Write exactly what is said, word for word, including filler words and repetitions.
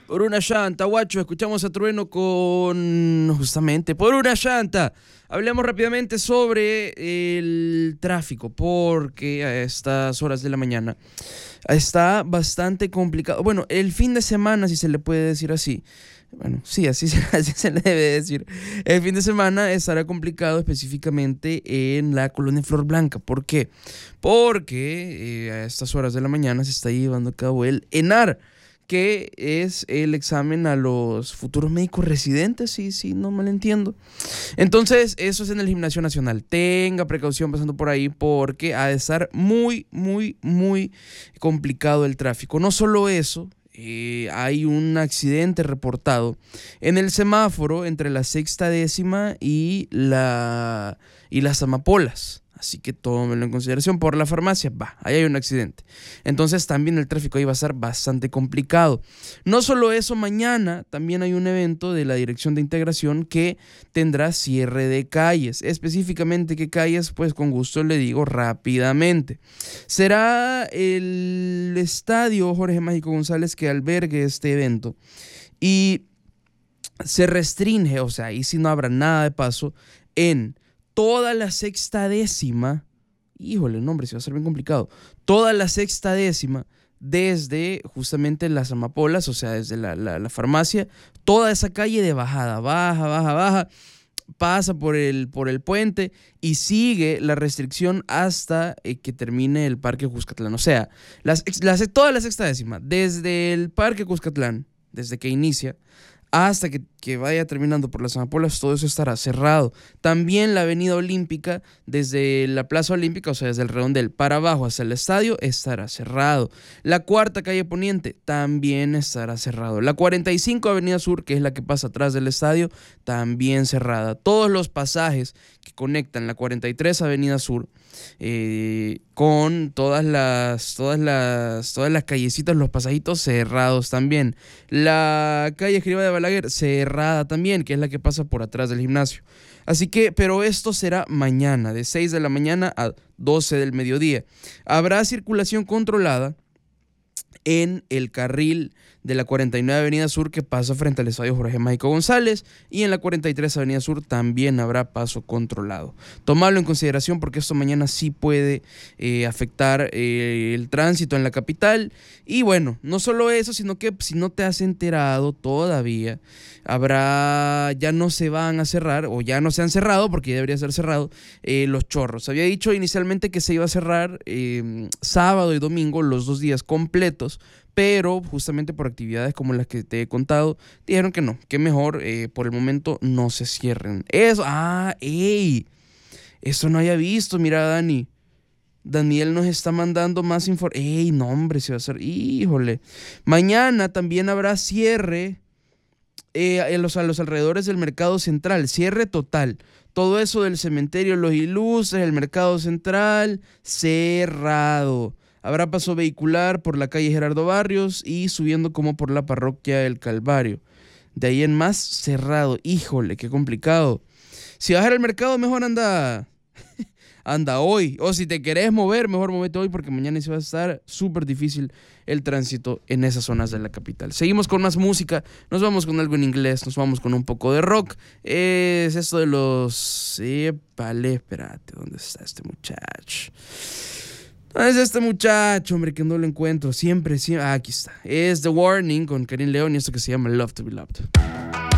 Por una llanta, guacho, escuchamos a Trueno con... justamente, por una llanta. Hablemos rápidamente sobre el tráfico, porque a estas horas de la mañana está bastante complicado. Bueno, el fin de semana, si se le puede decir así. Bueno, sí, así se, así se le debe decir. El fin de semana estará complicado específicamente en la colonia Flor Blanca. ¿Por qué? Porque eh, a estas horas de la mañana se está llevando a cabo el ENAR, que es el examen a los futuros médicos residentes, si sí, sí, no mal entiendo. Entonces, eso es en el Gimnasio Nacional. Tenga precaución pasando por ahí porque ha de estar muy, muy, muy complicado el tráfico. No solo eso, eh, hay un accidente reportado en el semáforo entre la sexta décima y, la, y las amapolas. Así que tómenlo en consideración. Por la farmacia, va, ahí hay un accidente. Entonces también el tráfico ahí va a estar bastante complicado. No solo eso, mañana también hay un evento de la Dirección de Integración que tendrá cierre de calles. Específicamente, ¿qué calles? Pues con gusto le digo rápidamente. Será el estadio Jorge Mágico González que albergue este evento. Y se restringe, o sea, ahí sí no habrá nada de paso, en toda la sexta décima, híjole, no, hombre, se va a ser bien complicado. Toda la sexta décima, desde justamente las amapolas, o sea, desde la, la, la farmacia, toda esa calle de bajada, baja, baja, baja, pasa por el, por el puente y sigue la restricción hasta eh, que termine el Parque Cuscatlán. O sea, las, las, toda la sexta décima, desde el Parque Cuscatlán, desde que inicia, hasta que, que vaya terminando por las amapolas, todo eso estará cerrado. También la avenida Olímpica, desde la Plaza Olímpica, o sea, desde el Redondel para abajo hasta el estadio, estará cerrado. La cuarta calle Poniente también estará cerrado. La cuarenta y cinco Avenida Sur, que es la que pasa atrás del estadio, también cerrada. Todos los pasajes que conectan la cuarenta y tres Avenida Sur eh, con todas las, todas las, todas las callecitas, los pasajitos cerrados también. La calle Escrivá de Balaguer cerrada también, que es la que pasa por atrás del gimnasio. Así que, pero esto será mañana, de seis de la mañana a doce del mediodía. Habrá circulación controlada en el carril de la cuarenta y nueve Avenida Sur que pasa frente al estadio Jorge Mágico González, y en la cuarenta y tres Avenida Sur también habrá paso controlado. Tomarlo en consideración porque esto mañana sí puede eh, afectar eh, el tránsito en la capital. Y bueno, no solo eso, sino que si no te has enterado todavía, habrá, ya no se van a cerrar, o ya no se han cerrado porque ya debería ser cerrado, eh, los chorros. Había dicho inicialmente que se iba a cerrar eh, sábado y domingo, los dos días completos, pero justamente por actividades como las que te he contado, dijeron que no, que mejor eh, por el momento no se cierren. Eso, ah, ey, eso no había visto, mira Dani. Daniel nos está mandando más información. Ey, no hombre, se va a hacer, híjole. Mañana también habrá cierre eh, en los, a los alrededores del Mercado Central, cierre total. Todo eso del cementerio Los Ilustres, el Mercado Central, cerrado. Habrá paso vehicular por la calle Gerardo Barrios y subiendo como por la parroquia El Calvario. De ahí en más, cerrado. Híjole, qué complicado. Si vas a ir al mercado, mejor anda, anda hoy. O si te querés mover, mejor movete hoy porque mañana sí va a estar súper difícil el tránsito en esas zonas de la capital. Seguimos con más música. Nos vamos con algo en inglés. Nos vamos con un poco de rock. Es esto de los... Épale, espérate, ¿dónde está este muchacho? Es este muchacho, hombre, que no lo encuentro. Siempre, siempre. Ah, aquí está. Es The Warning con Karim León y esto que se llama Love to Be Loved.